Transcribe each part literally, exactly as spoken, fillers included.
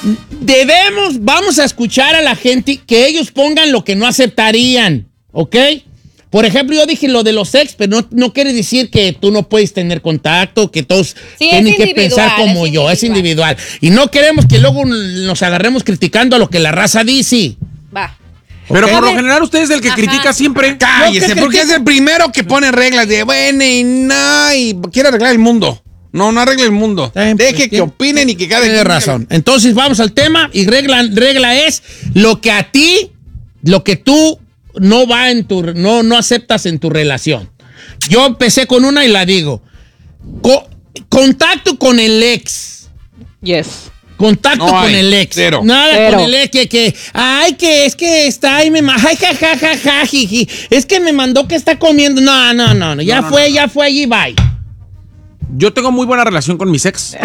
debemos, vamos a escuchar a la gente que ellos pongan lo que no aceptarían, ¿ok? Por ejemplo, yo dije lo de los ex, pero no, no quiere decir que tú no puedes tener contacto, que todos Sí, tienen que individual, pensar como es yo, es individual. Y no queremos que luego nos agarremos criticando a lo que la raza dice. Va. Pero ¿Ok? por lo general usted es el que Ajá. critica siempre. Cállese, ¿Yo qué porque es critico? el primero que pone reglas de bueno y no, y quiere arreglar el mundo. No, no arregle el mundo. Está bien, Deje pues, que tiene- opinen y que cada Tienes quien- razón. Entonces vamos al tema y regla, regla es lo que a ti, lo que tú no va en tu, no, no aceptas en tu relación. Yo empecé con una y la digo. Co- contacto con el ex. Yes. Contacto No con hay, el ex. cero. Nada Cero. con el ex que, que, ay, que es que está ahí me ma- ay, ja, ja, ja, ja, jiji. Es que me mandó que está comiendo. No, no, no, no. Ya No, no, fue, no. ya fue allí, bye. Yo tengo muy buena relación con mis ex.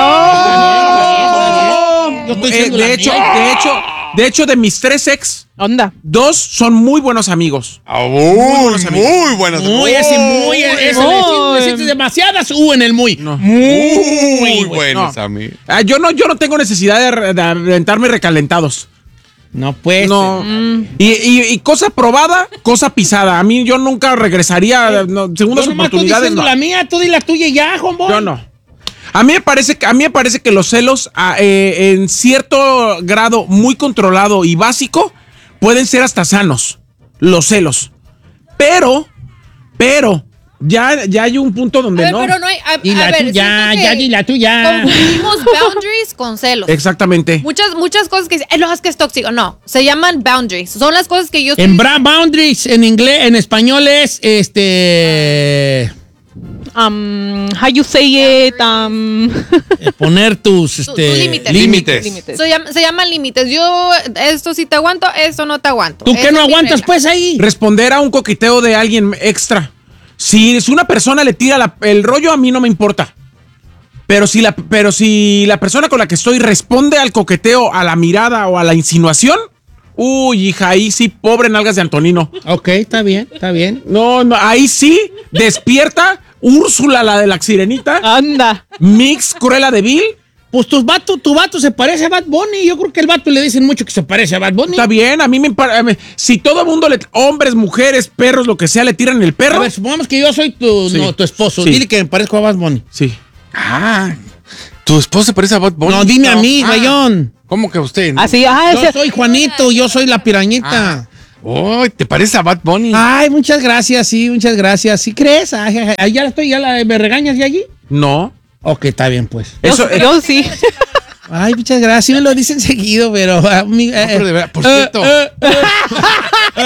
Yo estoy Eh, diciendo la de hecho, mía. de hecho, de hecho, de mis tres ex, Onda. dos son muy buenos amigos. Ah, muy, buenos amigos. muy buenos. Muy, ese muy, ese muy. le sientes demasiadas U en el muy. No. Muy, Muy güey. buenos, No. amigos. Ah, yo no, yo no tengo necesidad de, re- de aventarme recalentados. No, pues. No. Y, y- y cosa probada, cosa pisada. A mí yo nunca regresaría no, segundas Yo nomás estoy oportunidades. diciendo No. la mía, tú di la tuya y ya, hombre. Yo no. A mí me parece que a mí me parece que los celos ah, eh, en cierto grado muy controlado y básico pueden ser hasta sanos. Los celos. Pero, pero ya, ya hay un punto A donde ver, no. pero no hay. A, Y a la ver, tuya, siento ya que di la tuya. confundimos boundaries con celos. Exactamente. Muchas, muchas cosas que dicen, "Eh, no, es que es tóxico". No, se llaman boundaries. Son las cosas que yo En estoy- bra boundaries, en inglés, en español es este. Um, how you say it? Um, eh, poner tus tus este, límites. Límites. límites. se, llama- se llaman límites. Yo, esto sí te aguanto, esto no te aguanto. ¿Tú Esa qué es no mi aguantas, regla. pues ahí? Responder a un coqueteo de alguien extra. Si, si una persona le tira la- el rollo, a mí no me importa. Pero si, la, pero si la persona con la que estoy responde al coqueteo, a la mirada o a la insinuación, uy, hija, ahí sí, pobre nalgas de Antonino. Ok, está bien, está bien. No, no, ahí sí, despierta Úrsula, la de la sirenita, Anda. Mix, Cruella de Vil. Pues tus vato, tu vato se parece a Bad Bunny. Yo creo que el vato le dicen mucho que se parece a Bad Bunny. Está bien, a mí me parece. Si todo mundo, le, hombres, mujeres, perros, lo que sea, le tiran el A perro. ver, supongamos que yo soy tu, Sí. no, tu esposo. Sí. Dile que me parezco a Bad Bunny. Sí. Ah, tu esposo se parece a Bad Bunny. No, dime a No. mí, Ah, Rayón. ¿Cómo que usted? Así, ah, Yo ese. soy Juanito, yo soy la pirañita. Oh, ¿te parece a Bad Bunny? Ay, muchas gracias, sí, muchas gracias. ¿Sí crees? Ay, ay, ay, ya estoy, ya la, me regañas de allí. No. Ok, está bien, pues. Yo, Eso, eh, yo sí. Ay, muchas gracias. Sí me lo dicen seguido, pero... ah, mi- eh, pero de verdad, por eh, cierto. eh, eh, eh.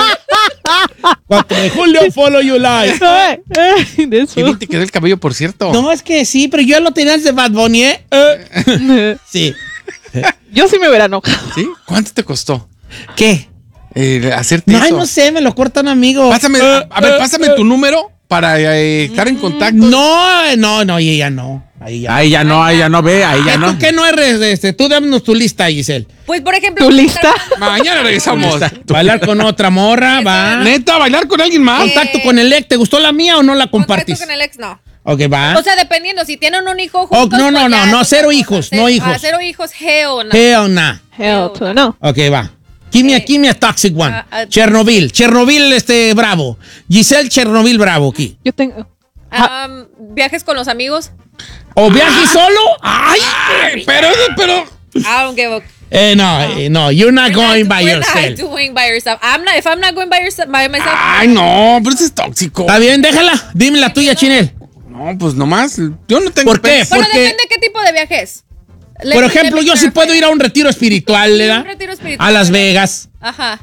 cuatro de julio, follow you live. Ay, ay, de eso. Qué bien te quedó el cabello, por cierto. No, es que sí, pero yo lo tenía antes de Bad Bunny, ¿eh? Eh, Sí. Yo sí me hubiera enojado. ¿Sí? ¿Cuánto te costó ¿Qué? eh, hacerte No, ay, eso? no sé, me lo corta un amigo. Pásame, Eh, a, a ver, eh, pásame eh. tu número para eh, estar en contacto. No, no, no, y ella no. Ahí ya. ahí ya no, ahí ya no ve, ahí ya ¿Tú no. qué no eres? Este, tú dámonos tu lista, Giselle. Pues, por ejemplo. ¿Tu lista? Mañana regresamos. Bailar con otra morra, va. Neta, bailar con alguien más. Contacto con el ex, ¿te gustó la mía o no la compartís? Contacto con el ex, no. Ok, va. O sea, dependiendo, si tienen un hijo Oh, juntos. no, no, pues no, ya no, es cero otra hijos, cosa. no Ah, hijos. cero hijos, hell no. Hell nah. Hell to no. Ok, va. Give me, a- give me a toxic one. Ah, ah. Chernobyl. Chernobyl, este, bravo. Giselle Chernobyl, bravo aquí. Yo tengo. Um, viajes con los amigos. ¿O viaje solo? Ay, Ay, pero, pero. I don't give a. eh, no, eh, no, you're not going by We're yourself. not doing by yourself. I'm not, if I'm not going by, yourself, by myself. Ay, no, pero eso es tóxico. Está bien, déjala. Dime la tuya, Chinel. No, pues nomás. Yo no tengo. ¿Por qué? pez. Bueno, porque- depende qué tipo de viajes. Let Por me- ejemplo, let me yo sí clarify. puedo ir a un retiro espiritual, Sí, ¿verdad? un retiro espiritual. A Las Vegas, Ajá.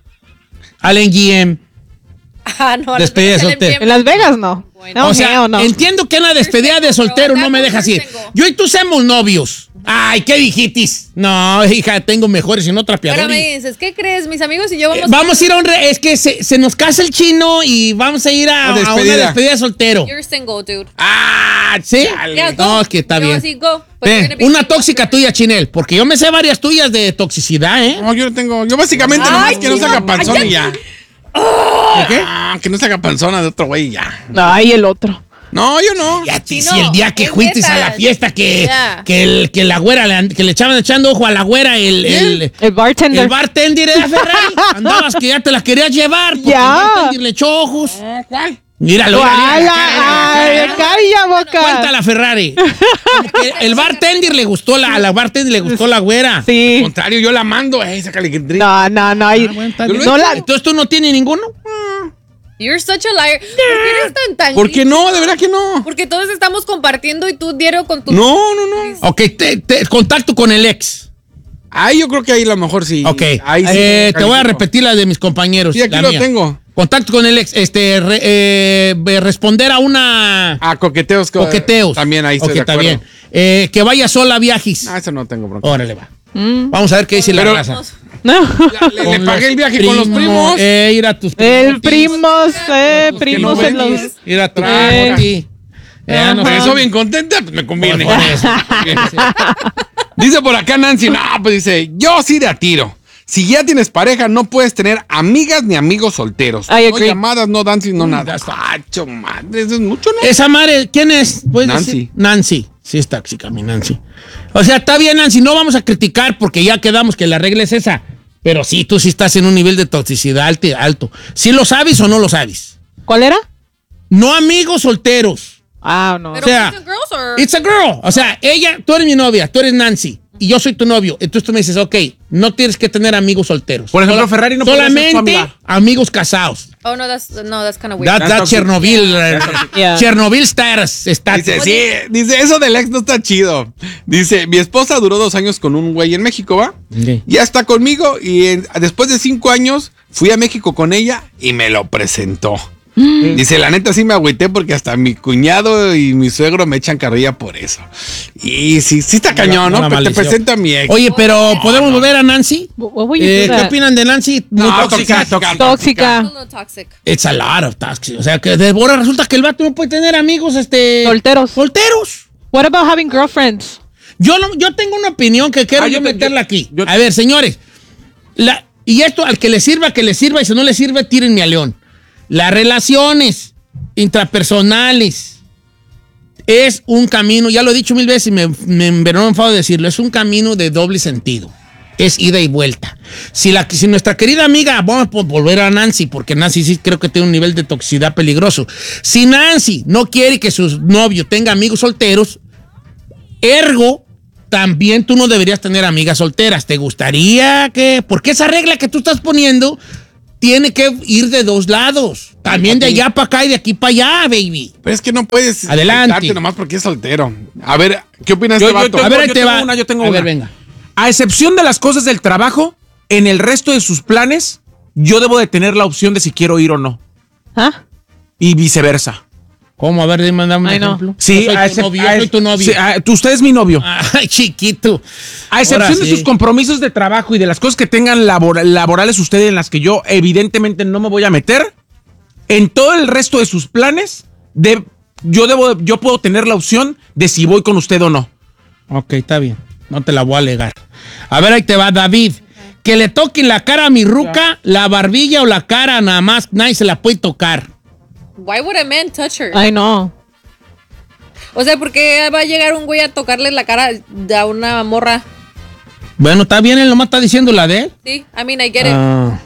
al N G M. Ah, no. Despedida de no, soltero. En Las Vegas no. No, O sea, hell no. entiendo que en la despedida de soltero no me dejas ir. Yo y tú somos novios. Ay, ¿qué dijitis? No, hija, tengo mejores y no Pero trapeadores. me dices, ¿qué crees? Mis amigos y yo Eh, vamos. Vamos a ir a un... re- es que se, se nos casa el chino y vamos a ir a, A a una despedida. despedida de soltero. You're single, dude. Ah, ¿sí? Yeah, go. No, es que está Yo bien. así, go. But Eh, you're gonna be una single. tóxica tuya, Chinel, porque yo me sé varias tuyas de toxicidad, ¿eh? No, yo no tengo. Yo básicamente Ay, nomás que no se chico, haga panzona y ya. ¿De qué? Ah, que no se haga panzona de otro güey y ya. Ay, el otro. No, yo no. Ya te Sí, si no, el día que es fuiste neta. a la fiesta que, Ya. que, el, que la güera, le, que le echaban echando ojo a la güera, el, el, El bartender. el bartender de Ferrari. Andabas que ya te la querías llevar. Porque Ya. el bartender le echó ojos. ¿Cuál? Míralo, mira, mira, mira, ¡Ay, mira, mira. calla, boca! Cuenta la Ferrari. Como que el bartender le gustó la, a la bartender le gustó la güera. Al Sí. contrario, yo la mando. Eh, sácale que No, no, no. hay- Ah, bueno, está Yo bien. lo he no hecho. la, Entonces tú no tienes ninguno. You're such a liar. ¿Por qué eres tan tan? ¿Por qué no? De verdad que no. Porque todos estamos compartiendo y tú diario con tu. No, no, no. Ok, te, te- contacto con el ex. Ahí yo creo que ahí a lo mejor sí. Ok, Ahí sí eh, te voy a califico. repetir la de mis compañeros. Sí, aquí la lo mía. tengo. Contacto con el ex, este, re- eh, eh, responder a una Ah, coqueteos. co- coqueteos. También ahí estoy Ok, de está acuerdo. bien. Eh, que vaya sola a viajes. Ah, eso no tengo bronca. Órale, va. Vamos a ver qué dice la Pero- raza. no. Le, le Con pagué los el viaje con los primos. Eh, ir a tus El primos, eh, que primos no en ven. los... Ir a tu Eh. primo. Eh, no Por sé. eso bien contenta, pues me conviene. Por eso. Dice por acá Nancy, no, pues dice, yo sí de a tiro. Si ya tienes pareja, no puedes tener amigas ni amigos solteros. I No agree. llamadas, no dancing, no Mm, nada. ya está. Pacho, madre, eso es mucho, ¿no? Esa madre, ¿quién es? ¿Puedes Nancy. decir? Nancy. Sí, es tóxica, mi Nancy. O sea, está bien, Nancy, no vamos a criticar porque ya quedamos que la regla es esa. Pero sí, tú sí estás en un nivel de toxicidad alto. alto. ¿Sí lo sabes o no lo sabes? ¿Cuál era? No amigos solteros. Ah, no. Pero o sea, boys and girls or- It's a girl. O sea, ella, tú eres mi novia, tú eres Nancy. Y yo soy tu novio. Entonces tú me dices, ok, no tienes que tener amigos solteros. Por ejemplo, Ferrari no podría ser tu solamente amiga. amigos casados. Oh no, that's no, that's kind of weird. That, That's that toxic. Chernobyl. eh, Yeah. Chernobyl stars. Está Dice, sí, dice, eso del ex no está chido. Dice, mi esposa duró dos años con un güey en México, ¿va? Ok. Ya está conmigo y en- después de cinco años fui a México con ella y me lo presentó. Dice, la neta sí me agüité porque hasta mi cuñado y mi suegro me echan carrilla por eso. Y sí, sí está cañón, No ¿no? la Pero te malició. presento a mi ex. Oye, pero ¿podemos volver a Nancy? What would you Eh, do ¿Qué that? opinan de Nancy? Muy No, tóxica. tóxica, Tóxica. A little toxic. It's a lot of toxic. O sea, que de ahora resulta que el vato no puede tener amigos, este... Solteros. Solteros. What about having girlfriends? Yo, no- yo tengo una opinión que quiero Ah, yo yo te- meterla yo- aquí. yo- A ver, señores. La, y esto, al que le sirva, que le sirva. Y si no le sirve, tírenme a león. Las relaciones intrapersonales es un camino, ya lo he dicho mil veces y me, me, me no me enfado de decirlo, es un camino de doble sentido. Es ida y vuelta. Si, la, si nuestra querida amiga, vamos a volver a Nancy, porque Nancy sí creo que tiene un nivel de toxicidad peligroso. Si Nancy no quiere que su novio tenga amigos solteros, ergo, también tú no deberías tener amigas solteras. ¿Te gustaría que...? Porque esa regla que tú estás poniendo tiene que ir de dos lados. También de allá para acá y de aquí para allá, baby. Pero es que no puedes Adelante. quitarte nomás porque es soltero. A ver, ¿qué opinas Yo- de yo este vato? tengo- A ver, ahí yo te tengo va. una, yo tengo a una. ver, venga. A excepción de las cosas del trabajo, en el resto de sus planes, yo debo de tener la opción de si quiero ir o no. ¿Ah? Y viceversa. ¿Cómo? A ver, dime, dame un Ay, no. ejemplo. Sí, yo soy a tu excep- novio, yo a- soy tu novio. sí, a- tú- usted es mi novio. Ay, chiquito. A excepción Ahora de sí. sus compromisos de trabajo y de las cosas que tengan labor- laborales ustedes en las que yo evidentemente no me voy a meter, en todo el resto de sus planes, de, yo, debo, yo puedo tener la opción de si voy con usted o no. Ok, está bien. No te la voy a alegar. A ver, ahí te va, David. Que le toquen la cara a mi ruca, la barbilla o la cara, nada más, nadie se la puede tocar. Why would a man touch her? Ay, no. O sea, ¿por qué va a llegar un güey a tocarle la cara a una morra? Bueno, está bien, él nomás está diciendo la de él. Sí, I mean, I get it. Ah.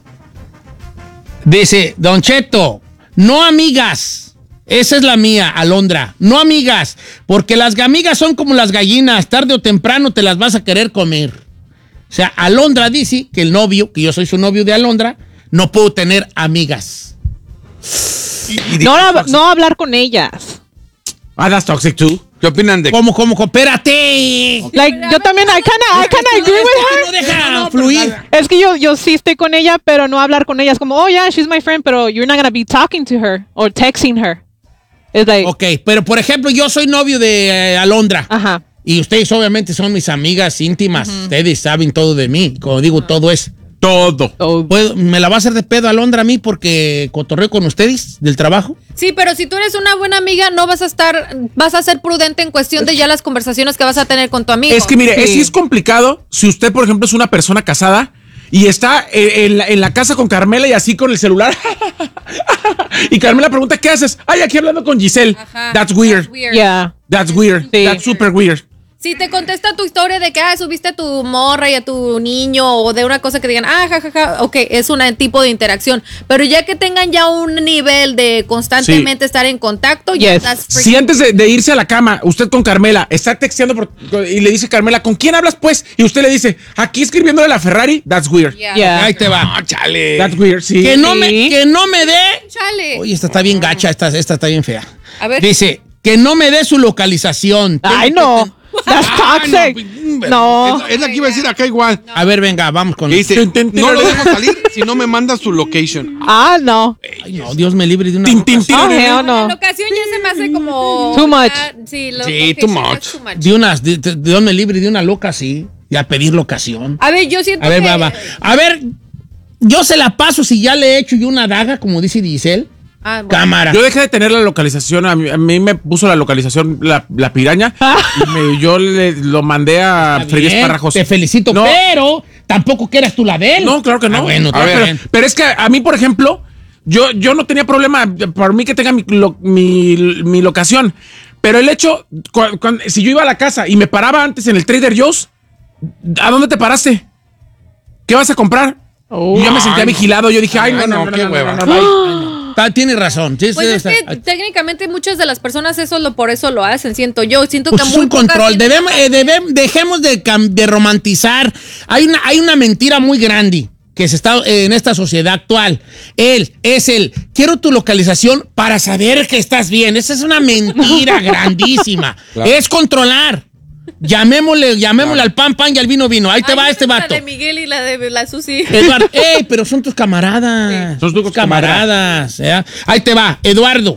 Dice, Don Cheto, no amigas. Esa es la mía, Alondra. No amigas, porque las amigas son como las gallinas, tarde o temprano te las vas a querer comer. O sea, Alondra dice que el novio, que yo soy su novio de Alondra, no puedo tener amigas. No, hab- no hablar con ellas. Ah, that's toxic too. ¿Qué opinan de ¿Cómo, cómo? Espérate. Like, yo también, I kinda, I kinda agree with her. No deja fluir. Es que yo, yo sí estoy con ella, pero no hablar con ella. Es como, oh, yeah, she's my friend, pero you're not gonna be talking to her or texting her. It's like, Ok, pero por ejemplo, yo soy novio de eh, Alondra. ajá. Y ustedes obviamente son mis amigas íntimas. Ustedes saben todo de mí. Como digo, todo es. Todo. Oh, ¿Puedo- ¿Me la va a hacer de pedo Alondra a mí porque cotorreo con ustedes del trabajo? Sí, pero si tú eres una buena amiga, no vas a estar, vas a ser prudente en cuestión de ya las conversaciones que vas a tener con tu amigo. Es que mire, Sí. es, sí es complicado si usted, por ejemplo, es una persona casada y está en, en la, en la casa con Carmela y así con el celular. Y Carmela pregunta, ¿qué haces? Ay, aquí hablando con Giselle. Ajá. That's weird. That's weird. Yeah. That's weird. Sí. That's super weird. Si te contesta tu historia de que ah, subiste a tu morra y a tu niño o de una cosa que digan, ah, jajaja, ja, ja, ok, es un tipo de interacción. Pero ya que tengan ya un nivel de constantemente Sí. estar en contacto, ya Yes. estás freaking- Si antes de, de irse a la cama, usted con Carmela está texteando por- y le dice Carmela, ¿con quién hablas pues? Y usted le dice, aquí escribiéndole a la Ferrari, that's weird. Yeah. Yeah. Ahí te va. No, chale. That's weird, sí. Que no, me, Sí. que no me dé. Chale. Oye, esta está bien gacha, esta, esta está bien fea. A ver. Dice, que no me dé su localización. Ay, Tengo que no. That's Ah, toxic. pues, No. Es, es la que iba a decir acá igual. ten- A ver, venga, vamos con Que dice, Tin, tin, tin, no lo tin. dejo salir si no me manda su location. Ah, no. Ay, no, Dios me libre de una. Tin, tin, locación. tin. Oh, hell La no. locación ya se me hace como. Too much. Ah, sí, lo- Sí, location too much. es too much. De unas, de, de- Dios me libre de una loca, sí. Y a pedir locación. A ver, yo siento A ver, que. va, va. A ver, yo se la paso si ya le he hecho yo una daga, como dice Giselle. Ah, bueno. Cámara. Yo dejé de tener la localización, a mí, a mí me puso la localización la, la piraña y me- yo le, lo mandé a Está Freddy bien, Esparrajos. Te felicito, No. pero tampoco que eras tú la de él. No, claro que no. Ah, bueno, A está ver, bien. pero, pero es que a mí, por ejemplo, yo, yo no tenía problema, por mí que tenga mi, lo- mi, mi locación, pero el hecho, cu- cuan- si yo iba a la casa y me paraba antes en el Trader Joe's, ¿a dónde te paraste? ¿Qué vas a comprar? Oh. Y yo me sentía Ay, no. vigilado, yo dije, ay, no, Ay, no, no, no, qué no, no, hueva. no, no, no. Ta- Tienes razón. Sí, Pues sí, es está- que técnicamente muchas de las personas eso lo, por eso lo hacen, siento yo. Siento Pues que es muy un pocas control. tienen- Debemos, eh, debem- dejemos de, cam- de romantizar. Hay una, hay una mentira muy grande que se está eh, en esta sociedad actual. Él es el, quiero tu localización para saber que estás bien. Esa es una mentira grandísima. Claro. Es controlar. Llamémosle, llamémosle al pan pan y al vino vino. Ahí te Ay, va yo este tengo vato. La de Miguel y la de la Susi. Eduardo, ey, pero son tus camaradas. Sí. Son tus camaradas. ¿eh? Ahí te va, Eduardo.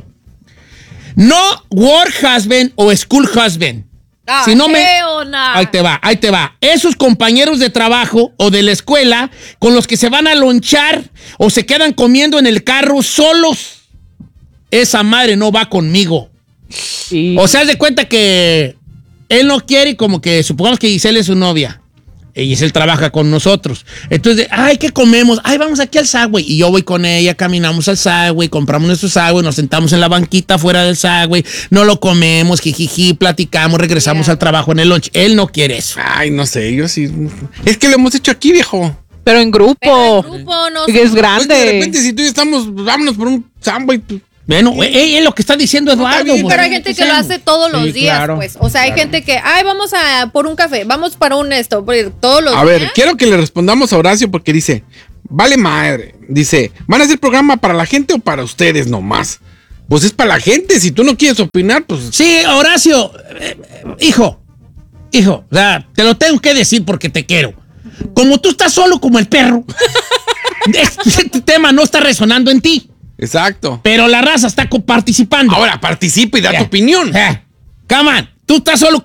No work husband o school husband. Ah, Si no me- hell nah. Ahí te va, ahí te va. Esos compañeros de trabajo o de la escuela con los que se van a lonchar o se quedan comiendo en el carro solos. Esa madre no va conmigo. Sí. O sea, haz de cuenta que él no quiere y como que supongamos que Giselle es su novia. Y Giselle trabaja con nosotros. Entonces, ay, ¿qué comemos? Ay, vamos aquí al Subway. Y yo voy con ella, caminamos al Subway, compramos nuestro Subway, nos sentamos en la banquita fuera del Subway, no lo comemos, jijiji, platicamos, regresamos Yeah. al trabajo en el lunch. Él no quiere eso. Ay, no sé, yo sí. Es que lo hemos hecho aquí, viejo. Pero en grupo. Pero en grupo, no Que sé. es Pues grande. de repente, si tú y yo estamos, vámonos por un sandwich. pues, Bueno, eh, es lo que está diciendo Eduardo. Está bien, pues, Pero hay ¿qué gente que lo hacemos? hace todos los Sí, días, claro, pues. O sea, hay gente que, ay, vamos a por un café, vamos para un esto, porque todos los A días. ver, quiero que le respondamos a Horacio porque dice, vale madre. Dice, ¿van a hacer programa para la gente o para ustedes nomás? Pues es para la gente. Si tú no quieres opinar, pues Sí, Horacio, eh, eh, hijo, hijo, o sea, te lo tengo que decir porque te quiero. Como tú estás solo como el perro, este tema no está resonando en ti, exacto. pero la raza está co- participando. Ahora participa y da Ya. tu opinión. Eh, come on, tú estás solo